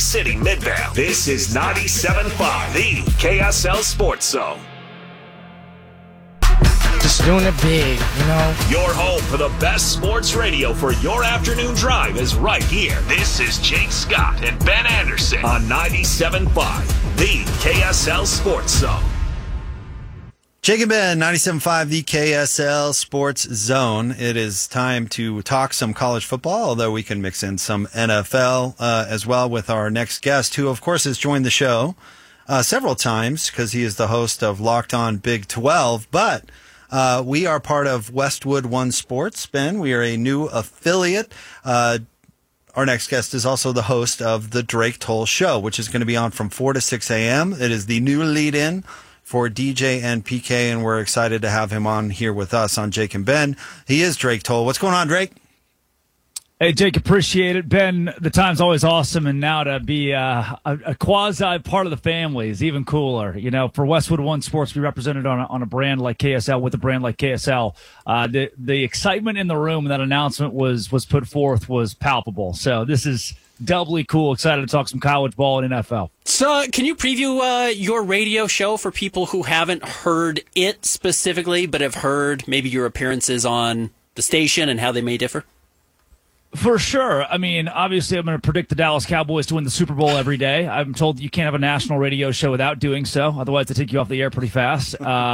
City, Midvale. This is 97.5, the KSL Sports Zone. Just doing it big, you know. Your home for the best sports radio for your afternoon drive is right here. This is Jake Scott and Ben Anderson on 97.5, the KSL Sports Zone. Jake and Ben, 97.5, the KSL Sports Zone. It is time to talk some college football, although we can mix in some NFL as well with our next guest, who, of course, has joined the show several times because he is the host of Locked On Big 12. But we are part of Westwood One Sports, Ben. We are a new affiliate. Our next guest is also the host of the Drake Toll Show, which is going to be on from 4 to 6 a.m. It is the new lead-in for DJ and PK, and we're excited to have him on here with us on Jake and Ben. He is Drake Toll. What's going on, Drake? Hey, Jake, appreciate it. Ben, the time's always awesome, and now to be a quasi part of the family is even cooler. You know, for Westwood One Sports, we represented on a brand like KSL with a brand like KSL. The excitement in the room when that announcement was put forth was palpable. So this is doubly cool. Excited to talk some college ball and NFL. So can you preview your radio show for people who haven't heard it specifically, but have heard maybe your appearances on the station and how they may differ? For sure. I mean, obviously, I'm going to predict the Dallas Cowboys to win the Super Bowl every day. I'm told that you can't have a national radio show without doing so. Otherwise, they take you off the air pretty fast.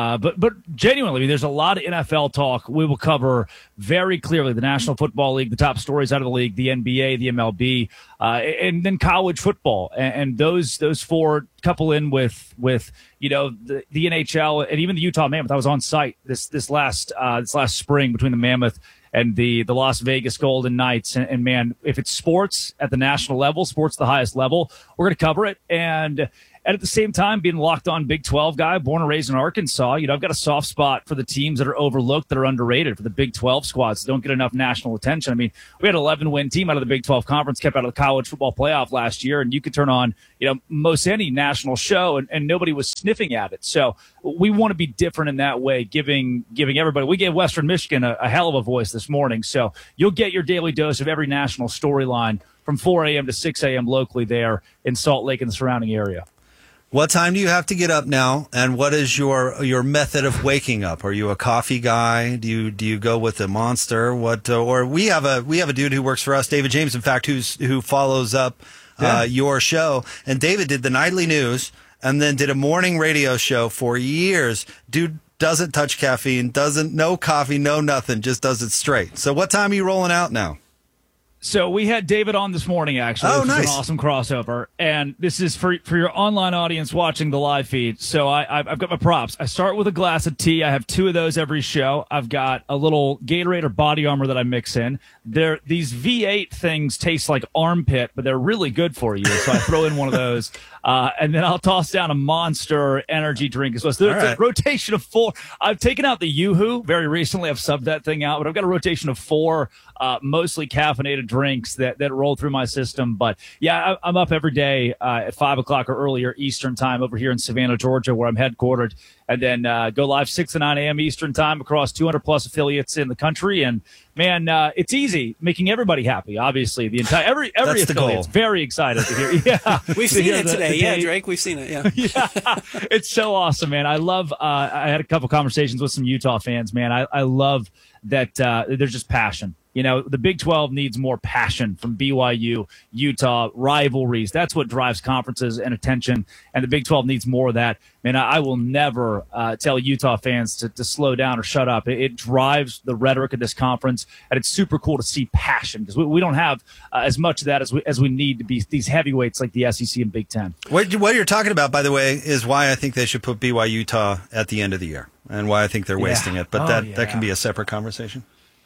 But genuinely, I mean, there's a lot of NFL talk. We will cover very clearly the National Football League, the top stories out of the league, the NBA, the MLB, and then college football. And those four couple in with you know the NHL and even the Utah Mammoth. I was on site this last spring between the Mammoth and the Las Vegas Golden Knights. And man, if it's sports at the national level, sports at the highest level, we're going to cover it. And at the same time, being Locked On Big 12 guy, born and raised in Arkansas, you know, I've got a soft spot for the teams that are overlooked, that are underrated, for the Big 12 squads that don't get enough national attention. I mean, we had an 11-win team out of the Big 12 conference, kept out of the college football playoff last year, and you could turn on, you know, most any national show, and nobody was sniffing at it. So we want to be different in that way, giving everybody. We gave Western Michigan a hell of a voice this morning. So you'll get your daily dose of every national storyline from 4 a.m. to 6 a.m. locally there in Salt Lake and the surrounding area. What time do you have to get up now, and what is your method of waking up? Are you a coffee guy? Do you go with a Monster? Or we have a dude who works for us, David James, in fact, who follows up your show. And David did the nightly news and then did a morning radio show for years. Dude doesn't touch caffeine, no coffee, no nothing, just does it straight. So what time are you rolling out now? So we had David on this morning, actually. Oh, nice. This is an awesome crossover. And this is for your online audience watching the live feed. So I've got my props. I start with a glass of tea. I have 2 of those every show. I've got a little Gatorade or Body Armor that I mix in. These V8 things taste like armpit, but they're really good for you. So I throw in one of those. And then I'll toss down a Monster energy drink as well. So there's a rotation of 4. I've taken out the Yoo-Hoo very recently. I've subbed that thing out, but I've got a rotation of 4 mostly caffeinated drinks that roll through my system. But yeah, I'm up every day at 5 o'clock or earlier Eastern time over here in Savannah, Georgia, where I'm headquartered, and then go live 6 to 9 a.m. Eastern time across 200 plus affiliates in the country. And man, it's easy, making everybody happy. Obviously, the entire every affiliate's very excited to hear. Yeah, we've seen it today. Yeah, Drake, we've seen it. Yeah, yeah, it's so awesome, man. I love. I had a couple conversations with some Utah fans, man. I love that there's just passion. You know, the Big 12 needs more passion from BYU, Utah, rivalries. That's what drives conferences and attention, and the Big 12 needs more of that. Man, I will never tell Utah fans to slow down or shut up. It drives the rhetoric of this conference, and it's super cool to see passion because we don't have as much of that as we need to be these heavyweights like the SEC and Big 10. What you're talking about, by the way, is why I think they should put BYU Utah at the end of the year and why I think they're wasting it. But that can be a separate conversation.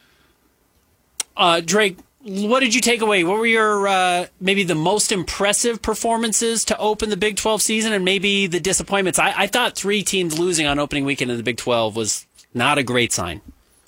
Drake, what did you take away? What were your maybe the most impressive performances to open the Big 12 season, and maybe the disappointments? I thought 3 teams losing on opening weekend in the Big 12 was not a great sign.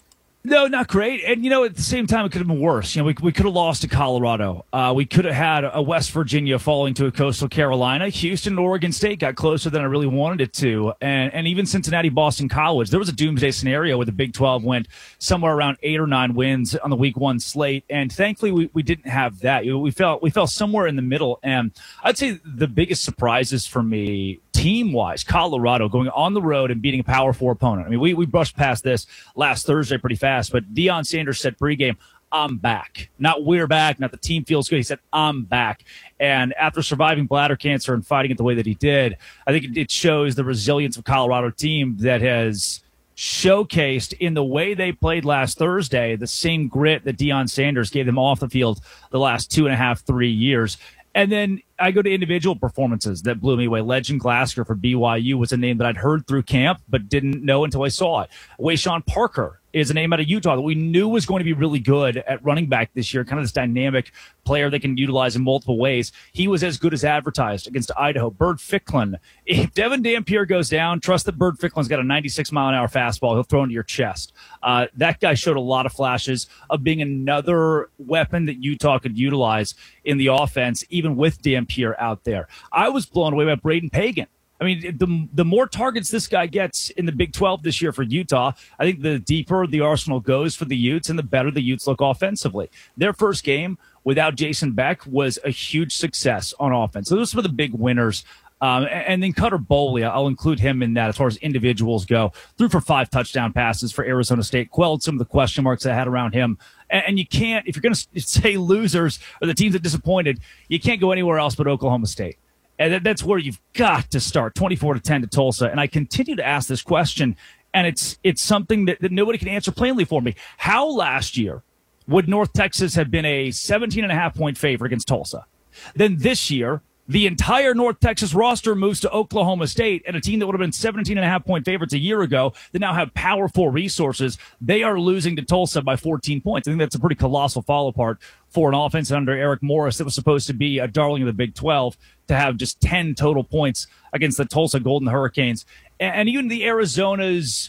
No, not great. And, at the same time, it could have been worse. We could have lost to Colorado. We could have had a West Virginia falling to a Coastal Carolina. Houston and Oregon State got closer than I really wanted it to. And even Cincinnati, Boston College, there was a doomsday scenario where the Big 12 went somewhere around 8 or 9 wins on the week 1 slate. And thankfully, we didn't have that. We fell somewhere in the middle. And I'd say the biggest surprises for me, team-wise, Colorado going on the road and beating a Power 4 opponent. I mean, we brushed past this last Thursday pretty fast, but Deion Sanders said pregame, I'm back. Not we're back, not the team feels good. He said, I'm back. And after surviving bladder cancer and fighting it the way that he did, I think it shows the resilience of Colorado team that has showcased in the way they played last Thursday, the same grit that Deion Sanders gave them off the field the last 2.5, 3 years. And then I go to individual performances that blew me away. Legend Glasgow for BYU was a name that I'd heard through camp, but didn't know until I saw it. Wayshawn Parker is a name out of Utah that we knew was going to be really good at running back this year, kind of this dynamic player they can utilize in multiple ways. He was as good as advertised against Idaho. Bird Ficklin. If Devin Dampier goes down, trust that Bird Ficklin's got a 96-mile-an-hour fastball. He'll throw into your chest. That guy showed a lot of flashes of being another weapon that Utah could utilize in the offense, even with Dampier out there. I was blown away by Braden Pagan. I mean, the more targets this guy gets in the Big 12 this year for Utah, I think the deeper the arsenal goes for the Utes and the better the Utes look offensively. Their first game without Jason Beck was a huge success on offense. So those are some of the big winners. And then Cutter Boley, I'll include him in that as far as individuals go. Threw for 5 touchdown passes for Arizona State, quelled some of the question marks I had around him. And you can't, if you're going to say losers or the teams that disappointed, you can't go anywhere else but Oklahoma State. And that's where you've got to start, 24-10 to Tulsa. And I continue to ask this question, and it's something that nobody can answer plainly for me. How last year would North Texas have been a 17.5-point favorite against Tulsa? Then this year, the entire North Texas roster moves to Oklahoma State, and a team that would have been 17.5-point favorites a year ago that now have Power 4 resources. They are losing to Tulsa by 14 points. I think that's a pretty colossal fall apart for an offense under Eric Morris that was supposed to be a darling of the Big 12 to have just 10 total points against the Tulsa Golden Hurricanes. And even the Arizonas,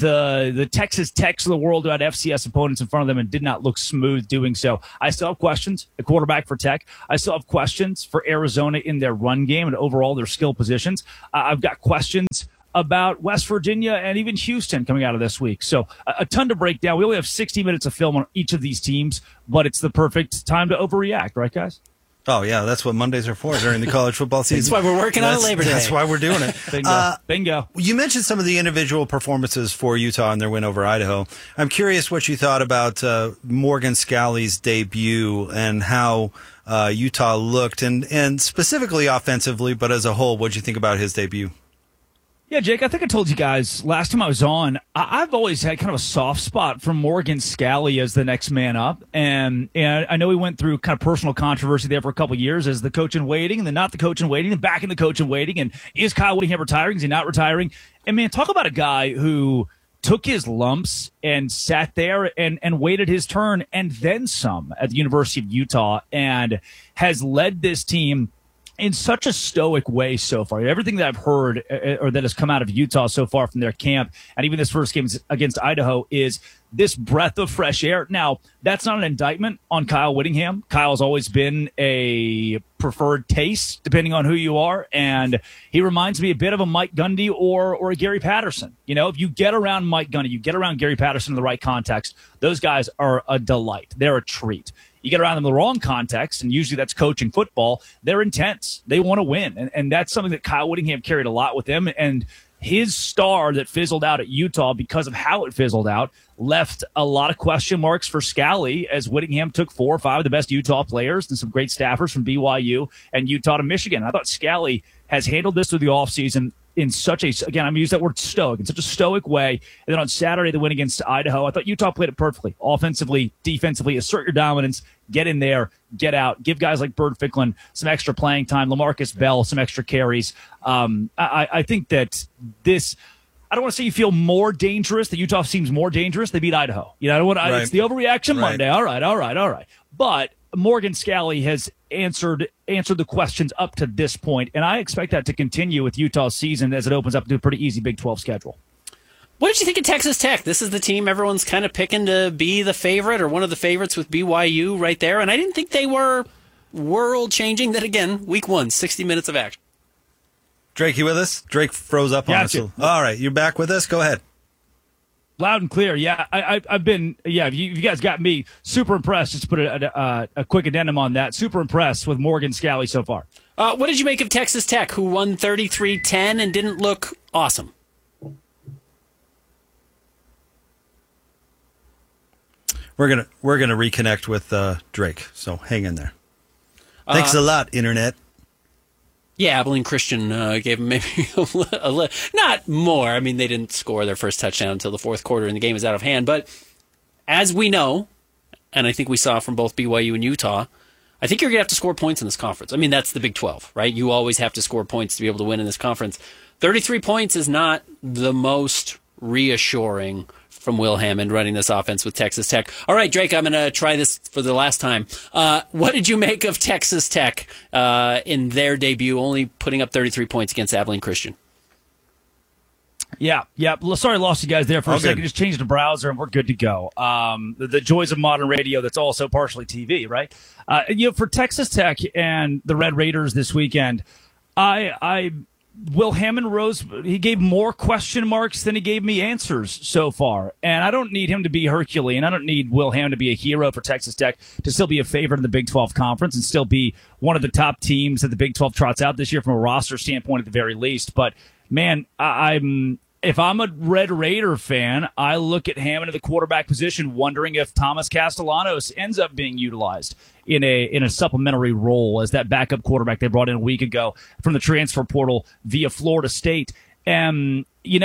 the Texas Techs of the world who had FCS opponents in front of them and did not look smooth doing so. I still have questions at quarterback for Tech. I still have questions for Arizona in their run game and overall their skill positions. I've got questions about West Virginia and even Houston coming out of this week. So a ton to break down. We only have 60 minutes of film on each of these teams, but it's the perfect time to overreact, right, guys? Oh, yeah, that's what Mondays are for during the college football season. That's why we're working on Labor Day. That's why we're doing it. Bingo. You mentioned some of the individual performances for Utah and their win over Idaho. I'm curious what you thought about Morgan Scalley's debut and how Utah looked, and specifically offensively, but as a whole, what did you think about his debut? Yeah, Jake, I think I told you guys last time I was on, I've always had kind of a soft spot for Morgan Scalley as the next man up. And I know he went through kind of personal controversy there for a couple of years as the coach in waiting, and then not the coach in waiting, and back in the coach in waiting. And is Kyle Whittingham retiring? Is he not retiring? And, man, talk about a guy who took his lumps and sat there and waited his turn and then some at the University of Utah and has led this team in such a stoic way so far. Everything that I've heard or that has come out of Utah so far from their camp, and even this first game against Idaho, is this breath of fresh air. Now, that's not an indictment on Kyle Whittingham. Kyle's always been a preferred taste, depending on who you are, and he reminds me a bit of a Mike Gundy or a Gary Patterson. You know, if you get around Mike Gundy, you get around Gary Patterson in the right context, those guys are a delight. They're a treat. You get around them in the wrong context, and usually that's coaching football, they're intense. They want to win, and that's something that Kyle Whittingham carried a lot with him, and his star that fizzled out at Utah because of how it fizzled out left a lot of question marks for Scalley as Whittingham took 4 or 5 of the best Utah players and some great staffers from BYU and Utah to Michigan. I thought Scalley has handled this through the offseason in such a, again, I'm going to use that word stoic, in such a stoic way. And then on Saturday, the win against Idaho, I thought Utah played it perfectly. Offensively, defensively, assert your dominance, get in there, get out, give guys like Bird Ficklin some extra playing time, LaMarcus Bell some extra carries. I think that this, I don't want to say you feel more dangerous, that Utah seems more dangerous. They beat Idaho. You know, I don't want to, right. It's the overreaction right. Monday. All right. But Morgan Scalley has answered the questions up to this point, and I expect that to continue with Utah's season as it opens up to a pretty easy Big 12 schedule. What did you think of Texas Tech? This is the team everyone's kind of picking to be the favorite or one of the favorites with BYU right there. And I didn't think they were world-changing. Then again, week 1, 60 minutes of action. Drake, you with us? Drake froze up on us. Gotcha. All right, you're back with us? Go ahead. Loud and clear. Yeah, I've been. Yeah, you guys got me super impressed. Just to put a quick addendum on that. Super impressed with Morgan Scalley so far. What did you make of Texas Tech, who won 33-10 and didn't look awesome? We're gonna reconnect with Drake. So hang in there. Thanks a lot, Internet. Yeah, Abilene Christian gave them maybe not more. I mean, they didn't score their first touchdown until the fourth quarter, and the game is out of hand. But as we know, and I think we saw from both BYU and Utah, I think you're going to have to score points in this conference. I mean, that's the Big 12, right? You always have to score points to be able to win in this conference. 33 points is not the most reassuring from Will Hammond running this offense with Texas Tech. All right, Drake, I'm going to try this for the last time. What did you make of Texas Tech in their debut, only putting up 33 points against Abilene Christian? Yeah. Sorry, I lost you guys there for a second. Good. Just changed the browser and we're good to go. The joys of modern radio that's also partially TV, right? For Texas Tech and the Red Raiders this weekend, Will Hammond he gave more question marks than he gave me answers so far. And I don't need him to be Herculean. I don't need Will Hammond to be a hero for Texas Tech to still be a favorite in the Big 12 Conference and still be one of the top teams that the Big 12 trots out this year from a roster standpoint at the very least. But, man, if I'm a Red Raider fan, I look at Hammond at the quarterback position wondering if Thomas Castellanos ends up being utilized in a supplementary role as that backup quarterback they brought in a week ago from the transfer portal via Florida State. And,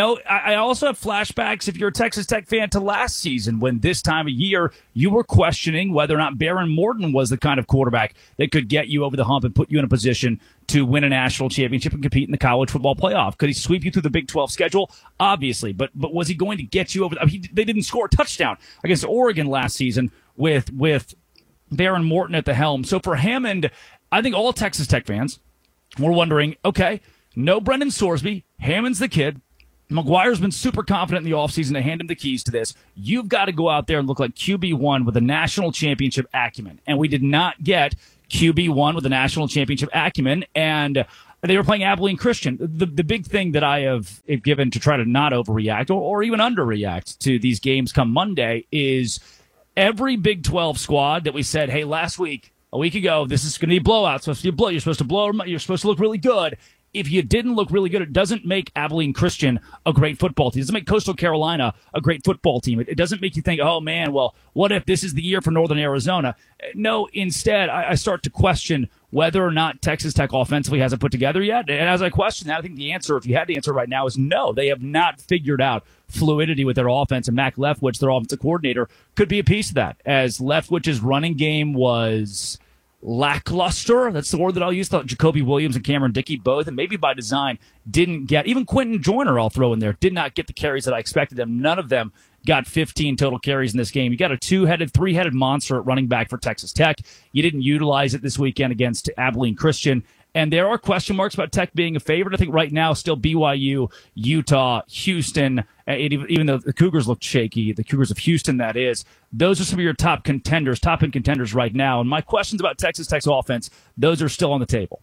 I also have flashbacks, if you're a Texas Tech fan, to last season when this time of year you were questioning whether or not Baron Morton was the kind of quarterback that could get you over the hump and put you in a position to win a national championship and compete in the college football playoff. Could he sweep you through the Big 12 schedule? Obviously. But was he going to get you over? They didn't score a touchdown against Oregon last season with Baron Morton at the helm. So for Hammond, I think all Texas Tech fans were wondering, okay, no Brendan Sorsby, Hammond's the kid. McGuire's been super confident in the offseason to hand him the keys to this. You've got to go out there and look like QB1 with a national championship acumen. And we did not get QB1 with a national championship acumen. And they were playing Abilene Christian. The big thing that I have given to try to not overreact or even underreact to these games come Monday is every Big 12 squad that we said, hey, a week ago, this is going to be a blowout. It's supposed to be a blow. You're supposed to blow. You're supposed to look really good. If you didn't look really good, it doesn't make Abilene Christian a great football team. It doesn't make Coastal Carolina a great football team. It doesn't make you think, oh, man, well, what if this is the year for Northern Arizona? No, instead, I start to question whether or not Texas Tech offensively hasn't put together yet. And as I question that, I think the answer, if you had to answer right now, is no. They have not figured out fluidity with their offense, and Mac Leftwich, their offensive coordinator, could be a piece of that, as Leftwich's running game was lackluster. That's the word that I'll use. Thought Jacoby Williams and Cameron Dickey both, and maybe by design, didn't get, even Quentin Joyner I'll throw in there, did not get the carries that I expected them. None of them got 15 total carries in this game. You got a three-headed monster at running back for Texas Tech. You didn't utilize it this weekend against Abilene Christian. And there are question marks about Tech being a favorite. I think right now still BYU, Utah, Houston, even though the Cougars looked shaky, the Cougars of Houston, that is. Those are some of your top end contenders right now. And my questions about Texas Tech's offense, those are still on the table.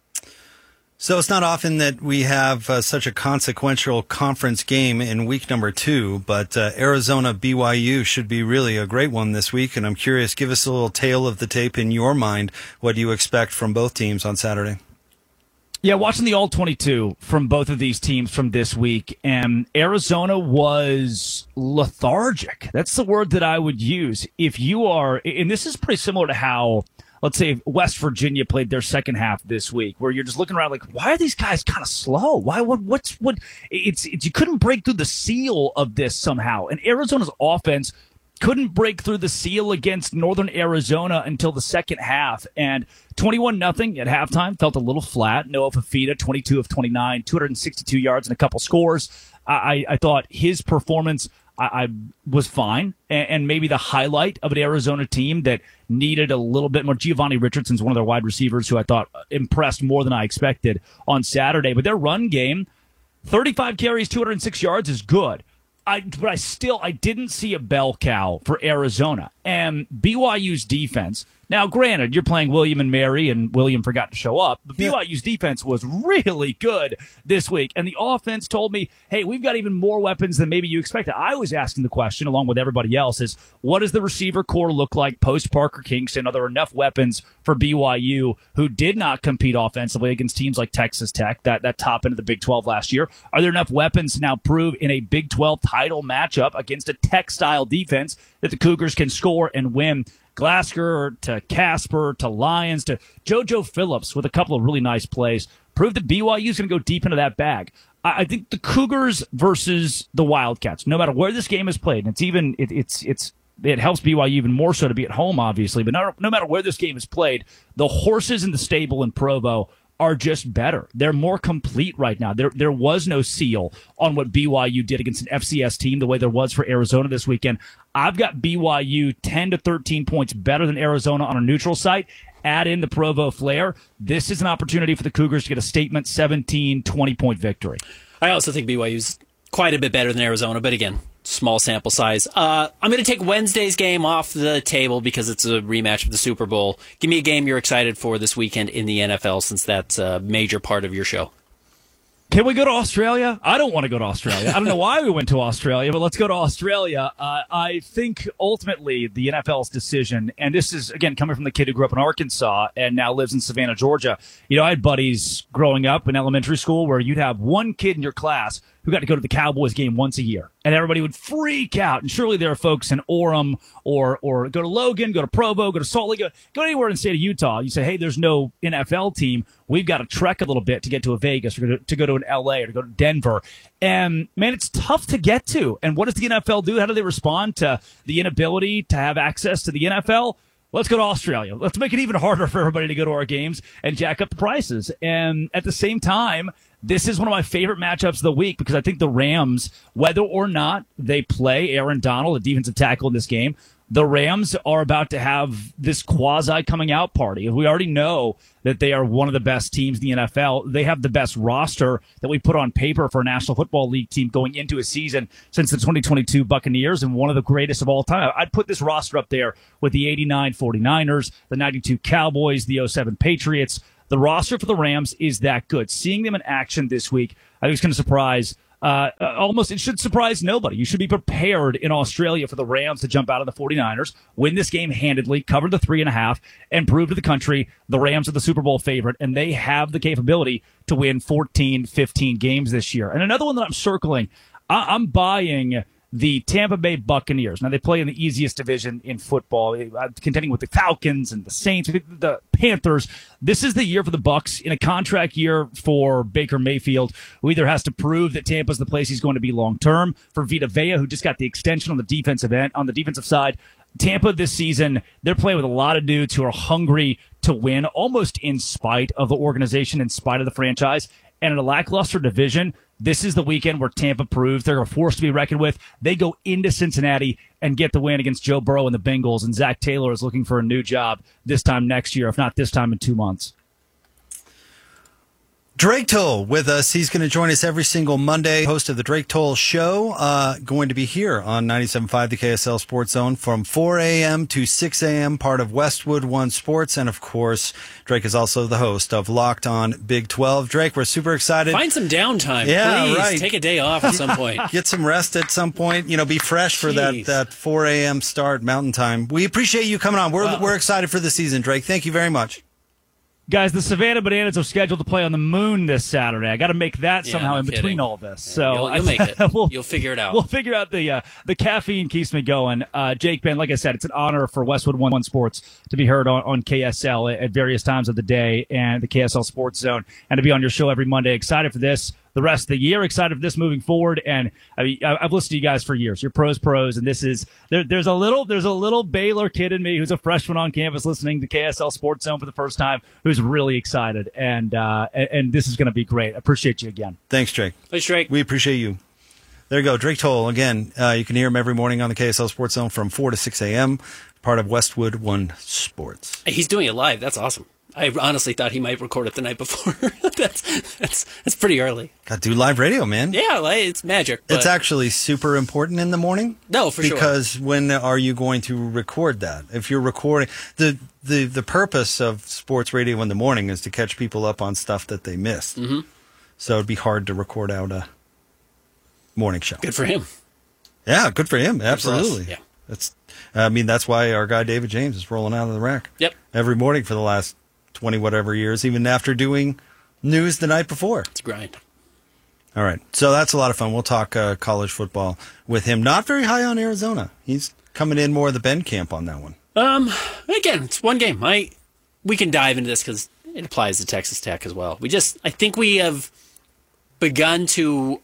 So it's not often that we have such a consequential conference game in week number 2, but Arizona BYU should be really a great one this week. And I'm curious, give us a little tale of the tape in your mind. What do you expect from both teams on Saturday? Yeah, watching the All-22 from both of these teams from this week, and Arizona was lethargic. That's the word that I would use. If you are, and this is pretty similar to how, let's say, West Virginia played their second half this week, where you're just looking around like, why are these guys kind of slow? It's you couldn't break through the seal of this somehow. And Arizona's offense couldn't break through the seal against Northern Arizona until the second half. And 21-0 at halftime felt a little flat. Noah Fafita, 22 of 29, 262 yards and a couple scores. I thought his performance I was fine. And maybe the highlight of an Arizona team that needed a little bit more. Giovanni Richardson's one of their wide receivers who I thought impressed more than I expected on Saturday. But their run game, 35 carries, 206 yards is good. I didn't see a bell cow for Arizona. And BYU's defense, now granted, you're playing William and Mary, and William forgot to show up, but BYU's defense was really good this week. And the offense told me, hey, we've got even more weapons than maybe you expected. I was asking the question, along with everybody else, is what does the receiver core look like post Parker Kingston? Are there enough weapons for BYU, who did not compete offensively against teams like Texas Tech, that top end of the Big 12 last year? Are there enough weapons to now prove in a Big 12 title matchup against a Tech-style defense that the Cougars can score and win? Glasgow to Casper to Lyons to JoJo Phillips with a couple of really nice plays proved that BYU is going to go deep into that bag. I think the Cougars versus the Wildcats, no matter where this game is played, and it helps BYU even more so to be at home, obviously, but no matter where this game is played, the horses in the stable in Provo are just better. They're more complete right now. There was no seal on what BYU did against an FCS team the way there was for Arizona this weekend. I've got BYU 10 to 13 points better than Arizona on a neutral site. Add in the Provo flair. This is an opportunity for the Cougars to get a statement 17, 20-point victory. I also think BYU's quite a bit better than Arizona, but again, small sample size. I'm going to take Wednesday's game off the table because it's a rematch of the Super Bowl. Give me a game you're excited for this weekend in the NFL, since that's a major part of your show. Can we go to Australia? I don't want to go to Australia. I don't know why we went to Australia, but let's go to Australia. I think ultimately the NFL's decision, and this is, again, coming from the kid who grew up in Arkansas and now lives in Savannah, Georgia. You know, I had buddies growing up in elementary school where you'd have one kid in your class who got to go to the Cowboys game once a year, and everybody would freak out. And surely there are folks in Orem or go to Logan, go to Provo, go to Salt Lake, go anywhere in the state of Utah. You say, hey, there's no NFL team. We've got to trek a little bit to get to a Vegas or to go to an LA or to go to Denver. And, man, it's tough to get to. And what does the NFL do? How do they respond to the inability to have access to the NFL? Let's go to Australia. Let's make it even harder for everybody to go to our games and jack up the prices. And at the same time, this is one of my favorite matchups of the week because I think the Rams, whether or not they play Aaron Donald, a defensive tackle in this game, the Rams are about to have this quasi-coming out party. We already know that they are one of the best teams in the NFL. They have the best roster that we put on paper for a National Football League team going into a season since the 2022 Buccaneers, and one of the greatest of all time. I'd put this roster up there with the 89 49ers, the 92 Cowboys, the 07 Patriots. The roster for the Rams is that good. Seeing them in action this week, I think it's going to surprise it should surprise nobody. You should be prepared in Australia for the Rams to jump out of the 49ers, win this game handedly, cover the 3.5, and prove to the country the Rams are the Super Bowl favorite, and they have the capability to win 14, 15 games this year. And another one that I'm circling, I'm buying the Tampa Bay Buccaneers. Now, they play in the easiest division in football, contending with the Falcons and the Saints, the Panthers. This is the year for the Bucs, in a contract year for Baker Mayfield, who either has to prove that Tampa's the place he's going to be long-term, for Vita Vea, who just got the extension on the defensive end, on the defensive side. Tampa this season, they're playing with a lot of dudes who are hungry to win, almost in spite of the organization, in spite of the franchise. And in a lackluster division, this is the weekend where Tampa proves they're a force to be reckoned with. They go into Cincinnati and get the win against Joe Burrow and the Bengals, and Zach Taylor is looking for a new job this time next year, if not this time in 2 months. Drake Toll with us. He's going to join us every single Monday. Host of the Drake Toll Show, going to be here on 97.5 the KSL Sports Zone from 4 a.m. to 6 a.m., part of Westwood One Sports. And, of course, Drake is also the host of Locked On Big 12. Drake, we're super excited. Find some downtime, yeah, please. Right. Take a day off at some point. Get some rest at some point. You know, be fresh for that 4 a.m. start Mountain Time. We appreciate you coming on. We're excited for the season, Drake. Thank you very much. Guys, the Savannah Bananas are scheduled to play on the moon this Saturday. I got to make that somehow in between all this. So you'll make it. You'll figure it out. We'll figure out the caffeine keeps me going. Jake, Ben, like I said, it's an honor for Westwood One Sports to be heard on KSL at various times of the day and the KSL Sports Zone, and to be on your show every Monday. Excited for this. The rest of the year, excited for this moving forward, and I mean, I've listened to you guys for years. You're pros, and this is there's a little Baylor kid in me who's a freshman on campus listening to KSL Sports Zone for the first time, who's really excited, and this is going to be great. I appreciate you again. Thanks, Drake. Thanks, Drake. We appreciate you. There you go, Drake Toll. Again, you can hear him every morning on the KSL Sports Zone from 4 to 6 a.m., part of Westwood One Sports. He's doing it live. That's awesome. I honestly thought he might record it the night before. that's pretty early. Got to do live radio, man. Yeah, it's magic. But It's actually super important in the morning. No, for sure. Because when are you going to record that? If you're recording, the purpose of sports radio in the morning is to catch people up on stuff that they missed. Mm-hmm. So it'd be hard to record out a morning show. Good for him. Yeah, good for him. Absolutely. Yeah. That's why our guy David James is rolling out of the rack. Yep. Every morning for the last 20 whatever years, even after doing news the night before. It's a grind. All right. So that's a lot of fun. We'll talk college football with him. Not very high on Arizona. He's coming in more of the Ben camp on that one. Again, it's one game. We can dive into this because it applies to Texas Tech as well. I think we have begun to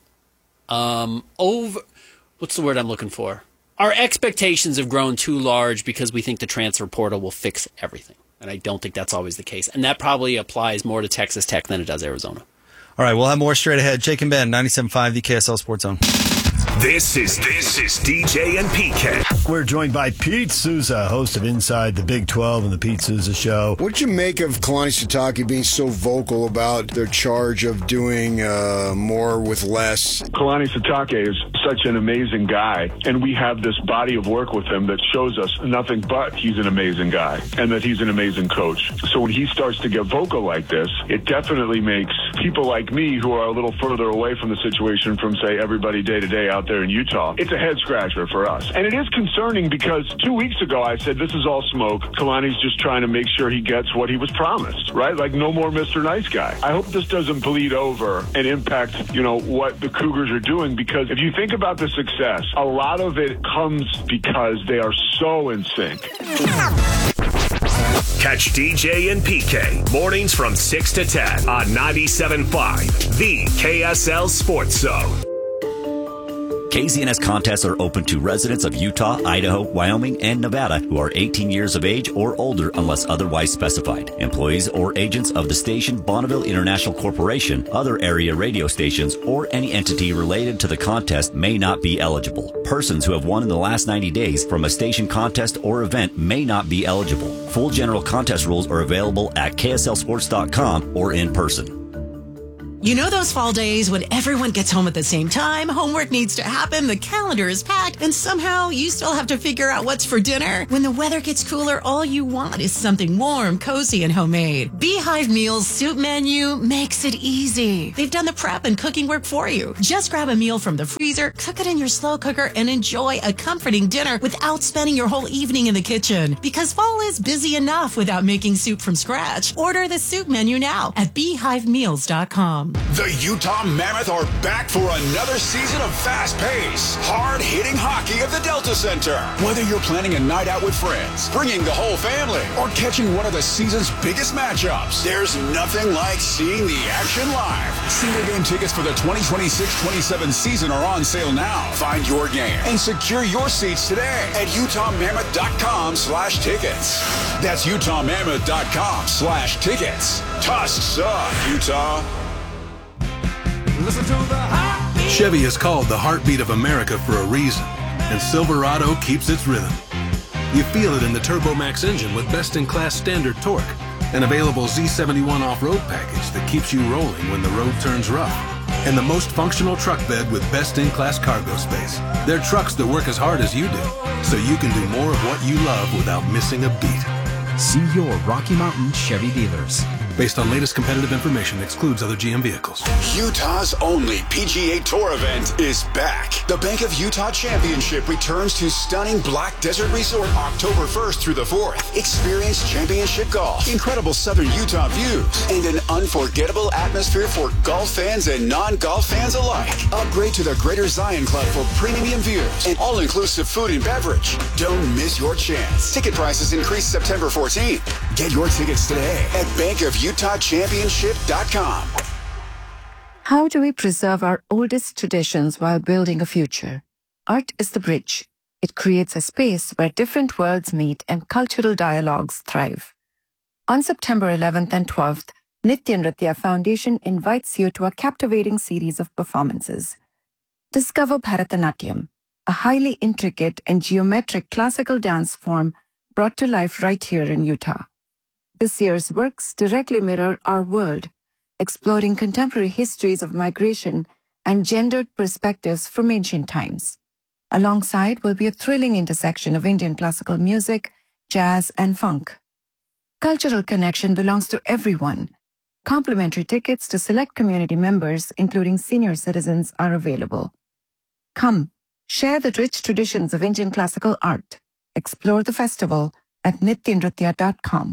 what's the word I'm looking for? Our expectations have grown too large because we think the transfer portal will fix everything. And I don't think that's always the case. And that probably applies more to Texas Tech than it does Arizona. All right, we'll have more straight ahead. Jake and Ben, 97.5, the KSL Sports Zone. This is DJ and PK. We're joined by Pete Souza, host of Inside the Big 12 and the Pete Souza Show. What'd you make of Kalani Sitake being so vocal about their charge of doing more with less? Kalani Sitake is such an amazing guy, and we have this body of work with him that shows us nothing but he's an amazing guy and that he's an amazing coach. So when he starts to get vocal like this, it definitely makes people like me who are a little further away from the situation from, say, everybody day to day out there in Utah, it's a head scratcher for us. And it is concerning because 2 weeks ago I said this is all smoke. Kalani's just trying to make sure he gets what he was promised, right? Like no more Mr. Nice Guy. I hope this doesn't bleed over and impact, what the Cougars are doing, because if you think about the success, a lot of it comes because they are so in sync. Catch DJ and PK mornings from 6 to 10 on 97.5, the KSL Sports Zone. KZNS contests are open to residents of Utah, Idaho, Wyoming, and Nevada who are 18 years of age or older unless otherwise specified. Employees or agents of the station Bonneville International Corporation, other area radio stations, or any entity related to the contest may not be eligible. Persons who have won in the last 90 days from a station contest or event may not be eligible. Full general contest rules are available at kslsports.com or in person. You know those fall days when everyone gets home at the same time, homework needs to happen, the calendar is packed, and somehow you still have to figure out what's for dinner? When the weather gets cooler, all you want is something warm, cozy, and homemade. Beehive Meals soup menu makes it easy. They've done the prep and cooking work for you. Just grab a meal from the freezer, cook it in your slow cooker, and enjoy a comforting dinner without spending your whole evening in the kitchen. Because fall is busy enough without making soup from scratch. Order the soup menu now at beehivemeals.com. The Utah Mammoth are back for another season of fast-paced, hard-hitting hockey at the Delta Center. Whether you're planning a night out with friends, bringing the whole family, or catching one of the season's biggest matchups, there's nothing like seeing the action live. Single game tickets for the 2026-27 season are on sale now. Find your game and secure your seats today at utahmammoth.com/tickets. That's utahmammoth.com/tickets. Tusks up, Utah. Chevy is called the heartbeat of America for a reason, and Silverado keeps its rhythm. You feel it in the TurboMax engine with best-in-class standard torque, an available Z71 off-road package that keeps you rolling when the road turns rough, and the most functional truck bed with best-in-class cargo space. They're trucks that work as hard as you do, so you can do more of what you love without missing a beat. See your Rocky Mountain Chevy dealers. Based on latest competitive information, excludes other GM vehicles. Utah's only PGA Tour event is back. The Bank of Utah Championship returns to stunning Black Desert Resort October 1st through the 4th. Experience championship golf, incredible southern Utah views, and an unforgettable atmosphere for golf fans and non-golf fans alike. Upgrade to the Greater Zion Club for premium views and all-inclusive food and beverage. Don't miss your chance. Ticket prices increase September 14th. Get your tickets today at bankofutahchampionship.com. How do we preserve our oldest traditions while building a future? Art is the bridge. It creates a space where different worlds meet and cultural dialogues thrive. On September 11th and 12th, Nitya Nritya Foundation invites you to a captivating series of performances. Discover Bharatanatyam, a highly intricate and geometric classical dance form brought to life right here in Utah. This year's works directly mirror our world, exploring contemporary histories of migration and gendered perspectives from ancient times. Alongside will be a thrilling intersection of Indian classical music, jazz, and funk. Cultural connection belongs to everyone. Complimentary tickets to select community members, including senior citizens, are available. Come, share the rich traditions of Indian classical art. Explore the festival at nityandritya.com,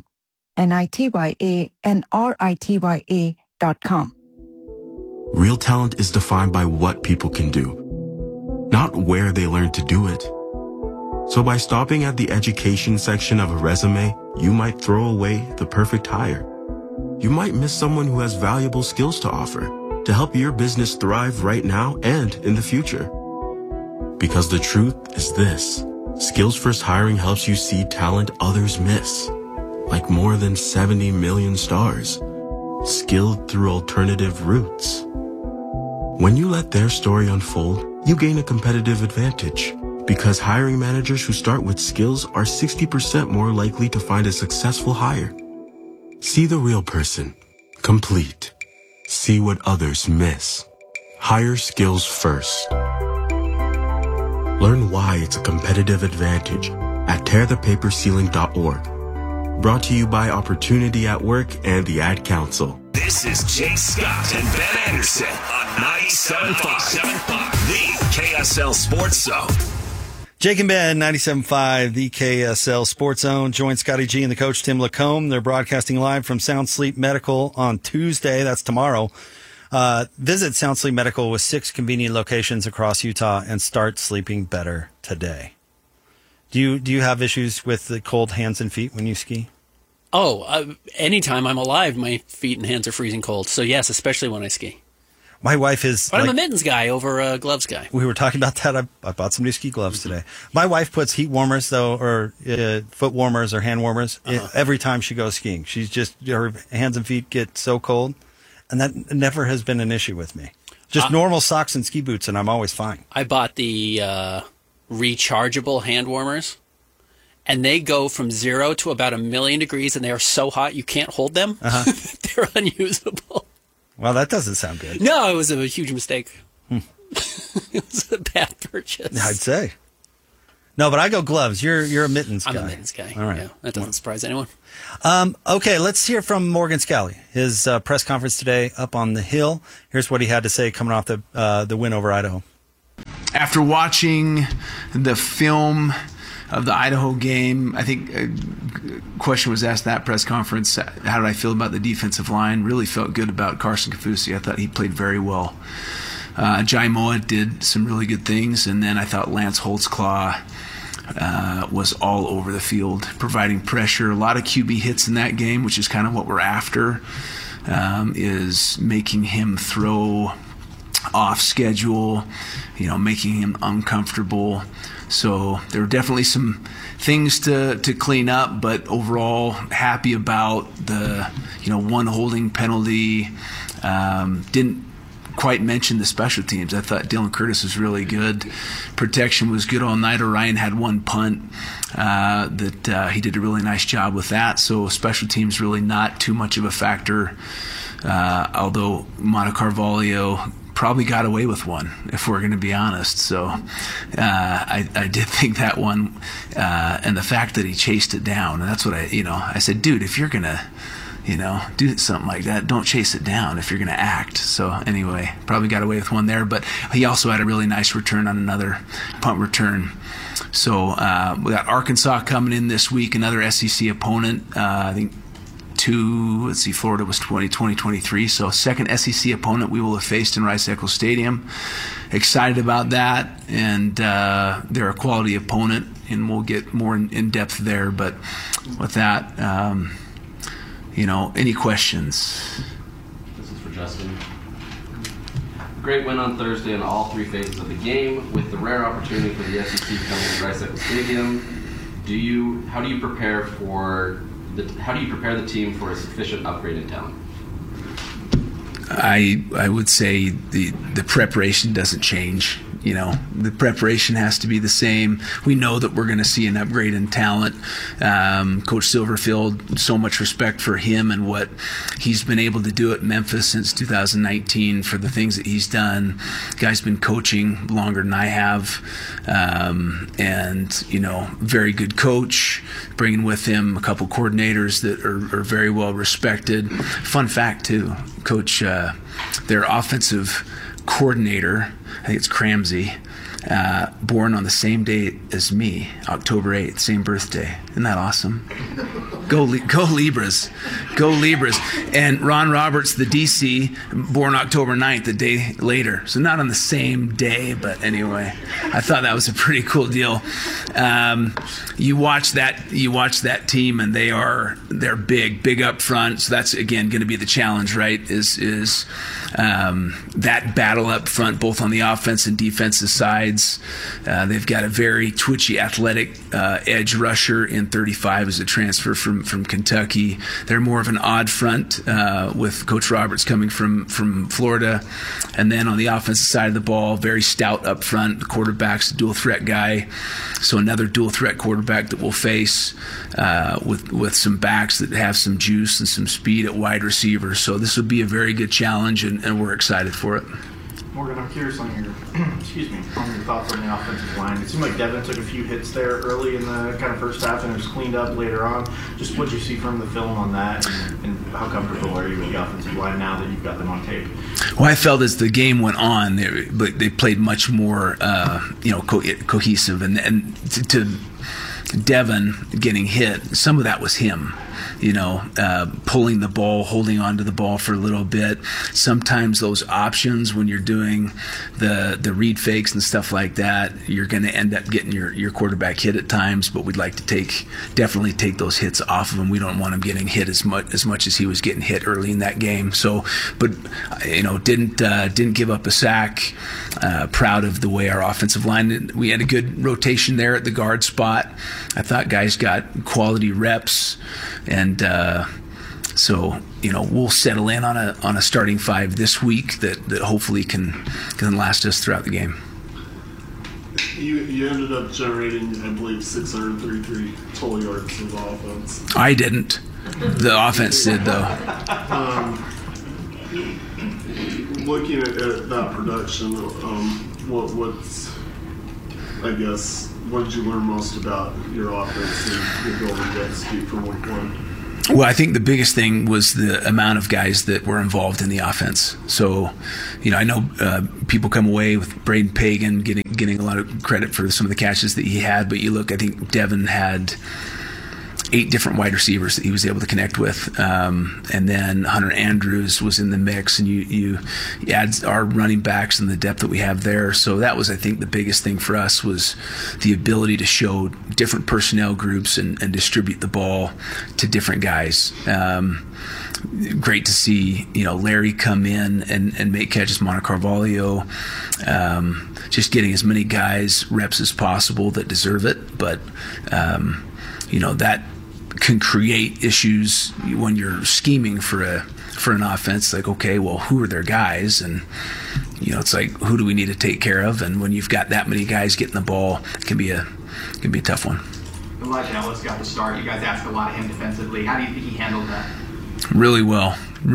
NITYANRITYA.com. Real talent is defined by what people can do, not where they learn to do it. So by stopping at the education section of a resume, you might throw away the perfect hire. You might miss someone who has valuable skills to offer to help your business thrive right now and in the future. Because the truth is this: Skills First Hiring helps you see talent others miss, like more than 70 million stars, skilled through alternative routes. When you let their story unfold, you gain a competitive advantage, because hiring managers who start with skills are 60% more likely to find a successful hire. See the real person, complete. See what others miss. Hire skills first. Learn why it's a competitive advantage at tearthepaperceiling.org. Brought to you by Opportunity at Work and the Ad Council. This is Jay Scott and Ben Anderson on 97.5, the KSL Sports Zone. Jake and Ben, 97.5, the KSL Sports Zone. Join Scotty G and the coach, Tim Lacombe. They're broadcasting live from Sound Sleep Medical on Tuesday. That's tomorrow. Visit Sound Sleep Medical with 6 convenient locations across Utah and start sleeping better today. Do you have issues with the cold hands and feet when you ski? Anytime I'm alive, my feet and hands are freezing cold. So yes, especially when I ski. My wife is... But I'm a mittens guy over a gloves guy. We were talking about that. I bought some new ski gloves today. My wife puts heat warmers, though, or foot warmers or hand warmers every time she goes skiing. She's just... Her hands and feet get so cold, and that never has been an issue with me. Just normal socks and ski boots, and I'm always fine. I bought the rechargeable hand warmers, and they go from 0 to about 1,000,000 degrees, and they are so hot you can't hold them. They're unusable. Well, that doesn't sound good. No, it was a huge mistake. It was a bad purchase. I'd say. No, but I go gloves. You're a mittens guy. I'm a mittens guy. All right. Yeah, that doesn't surprise anyone. Okay, let's hear from Morgan Scally. His press conference today up on the Hill. Here's what he had to say coming off the win over Idaho. After watching the film of the Idaho game, I think a question was asked at that press conference, how did I feel about the defensive line? Really felt good about Carson Kaufusi. I thought he played very well. Jai Moa did some really good things, and then I thought Lance Holtzclaw was all over the field, providing pressure. A lot of QB hits in that game, which is kind of what we're after, is making him throw off schedule, making him uncomfortable. So there were definitely some things to clean up, but overall happy about the one holding penalty. Didn't quite mention the special teams. I thought Dylan Curtis was really good. Protection was good all night. Orion had one punt that he did a really nice job with that. So special teams really not too much of a factor, although Monte Carvalho probably got away with one, if we're going to be honest. So I did think that one, and the fact that he chased it down, and that's what I said, dude, if you're going to, do something like that, don't chase it down if you're going to act. So anyway, probably got away with one there, but he also had a really nice return on another punt return. So we got Arkansas coming in this week, another SEC opponent. I think Florida was 2023, so second SEC opponent we will have faced in Rice-Eccles Stadium. Excited about that, and they're a quality opponent, and we'll get more in depth there. But with that, any questions? This is for Justin. Great win on Thursday in all 3 phases of the game, with the rare opportunity for the SEC coming to Rice-Eccles Stadium. How do you prepare the team for a sufficient upgrade in talent? I would say the preparation doesn't change. the preparation has to be the same. We know that we're going to see an upgrade in talent. Coach Silverfield, so much respect for him and what he's been able to do at Memphis since 2019 for the things that he's done. Guy's been coaching longer than I have, and very good coach, bringing with him a couple coordinators that are very well respected. Fun fact too, Coach, their offensive coordinator, I think it's Cramsey, born on the same day as me, October 8th, same birthday. Isn't that awesome? Go Libras. Go Libras. And Ron Roberts, the DC, born October 9th, the day later. So not on the same day, but anyway, I thought that was a pretty cool deal. You watch that team, and they're big up front. So that's, again, going to be the challenge, right? Is that battle up front, both on the offense and defensive sides. They've got a very twitchy, athletic edge rusher in 35 as a transfer from Kentucky. They're more of an odd front with Coach Roberts coming from Florida. And then on the offensive side of the ball, very stout up front. The quarterback's a dual threat guy. So another dual threat quarterback that we'll face with some backs that have some juice and some speed at wide receiver. So this will be a very good challenge, and we're excited for it. Morgan, I'm curious on your thoughts on the offensive line. It seemed like Devin took a few hits there early in the kind of first half, and it was cleaned up later on. Just what you see from the film on that, and how comfortable are you with the offensive line now that you've got them on tape? Well, I felt as the game went on, they played much more, cohesive, and to Devin getting hit, some of that was him. Pulling the ball, holding onto the ball for a little bit. Sometimes those options, when you're doing the read fakes and stuff like that, you're going to end up getting your quarterback hit at times. But we'd like to definitely take those hits off of him. We don't want him getting hit as much as he was getting hit early in that game. So, but didn't give up a sack. Proud of the way our offensive line. We had a good rotation there at the guard spot. I thought guys got quality reps. And so we'll settle in on a starting five this week that hopefully can last us throughout the game. You ended up generating, I believe, 633 total yards of offense. I didn't. The offense did, though. Looking at that production, what did you learn most about your offense and your ability to execute from week one? Well, I think the biggest thing was the amount of guys that were involved in the offense. So, I know people come away with Braden Pagan getting a lot of credit for some of the catches that he had, but you look, I think Devin had 8 different wide receivers that he was able to connect with, and then Hunter Andrews was in the mix, and you add our running backs and the depth that we have there. So that was, I think, the biggest thing for us was the ability to show different personnel groups and distribute the ball to different guys. Great to see Larry come in and make catches. Mono Carvalho, just getting as many guys reps as possible that deserve it, but that can create issues when you're scheming for an offense. Like, okay, well, who are their guys? And it's like, who do we need to take care of? And when you've got that many guys getting the ball, it can be a tough one. Elijah Ellis got the start. You guys asked a lot of him defensively. How do you think he handled that? Really well.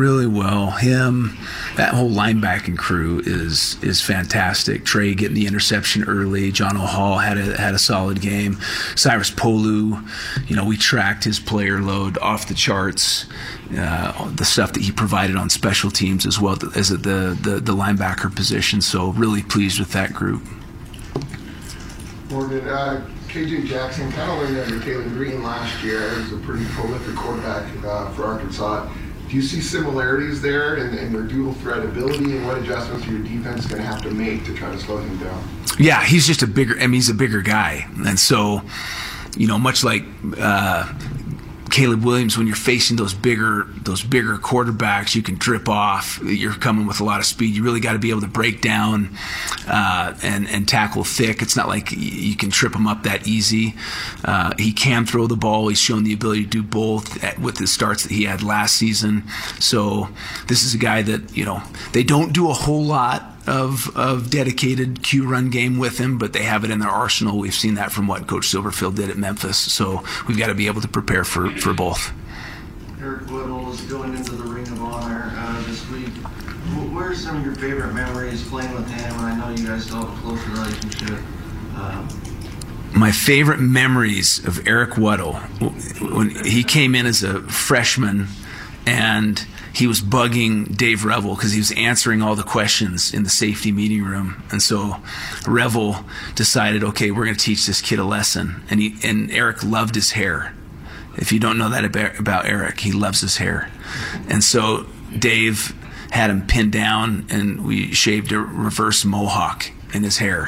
Him, that whole linebacking crew is fantastic. Trey getting the interception early. John O'Hall had a solid game. Cyrus Polu, we tracked his player load off the charts. The stuff that he provided on special teams as well as at the linebacker position. So really pleased with that group. Morgan, KJ Jackson kind of learned under Taylor Green last year. He was a pretty prolific quarterback for Arkansas. Do you see similarities there in their dual threat ability, and what adjustments your defense is going to have to make to try to slow him down? Yeah, he's just he's a bigger guy. And so, much like Caleb Williams, when you're facing those bigger quarterbacks, you can drip off. You're coming with a lot of speed. You really got to be able to break down and tackle thick. It's not like you can trip him up that easy. He can throw the ball. He's shown the ability to do both with the starts that he had last season. So this is a guy that they don't do a whole lot of dedicated Q run game with him, but they have it in their arsenal. We've seen that from what Coach Silverfield did at Memphis. So we've got to be able to prepare for both. Eric Weddle is going into the Ring of Honor this week. What are some of your favorite memories playing with him? I know you guys still have a close relationship. My favorite memories of Eric Weddle, when he came in as a freshman and he was bugging Dave Revel because he was answering all the questions in the safety meeting room. And so Revel decided, okay, we're going to teach this kid a lesson. And Eric loved his hair. If you don't know that about Eric, he loves his hair. And so Dave had him pinned down, and we shaved a reverse mohawk in his hair.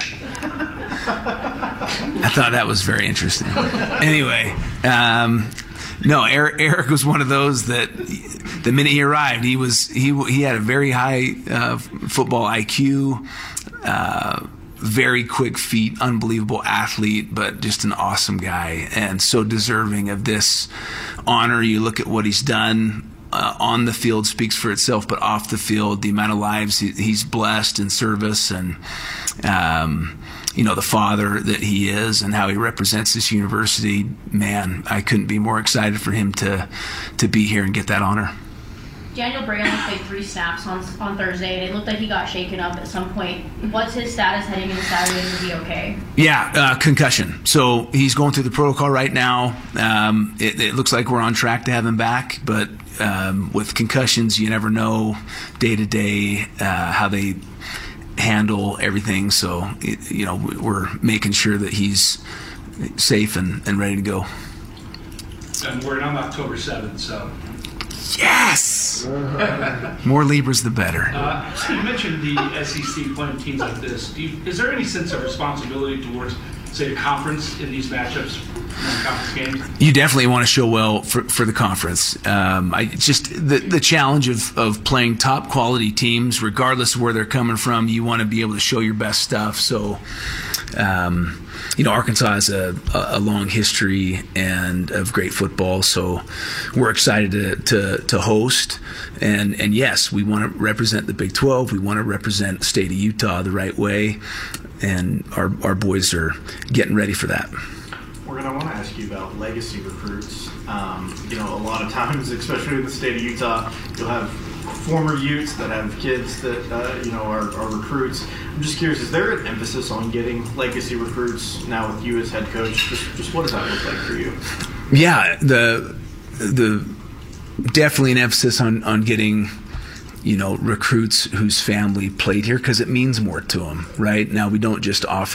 I thought that was very interesting. Anyway, no, Eric was one of those that the minute he arrived, he had a very high football IQ, very quick feet, unbelievable athlete, but just an awesome guy and so deserving of this honor. You look at what he's done. On the field speaks for itself, but off the field, the amount of lives he's blessed in service, and the father that he is and how he represents this university, man, I couldn't be more excited for him to be here and get that honor. Daniel Bray only played 3 snaps on Thursday, and it looked like he got shaken up at some point. What's his status heading into Saturday? Is he okay? Yeah, concussion. So he's going through the protocol right now. It looks like we're on track to have him back, but with concussions, you never know day to day how they handle everything. So, we're making sure that he's safe and ready to go. And we're on October 7th, so. Yes! More Libras, the better. So you mentioned the SEC playing teams like this. Is there any sense of responsibility towards, say, the conference in these matchups, non-conference games? You definitely want to show well for the conference. The challenge of playing top quality teams, regardless of where they're coming from, you want to be able to show your best stuff. So, Arkansas has a long history and of great football, so we're excited to host. And yes, we want to represent the Big 12. We want to represent the state of Utah the right way, and our boys are getting ready for that. Morgan, I want to ask you about legacy recruits. A lot of times, especially in the state of Utah, you'll have former Utes that have kids that are recruits. I'm just curious, is there an emphasis on getting legacy recruits now with you as head coach? Just what does that look like for you? Yeah, the definitely an emphasis on getting recruits whose family played here, because it means more to them. Right now, we don't just offer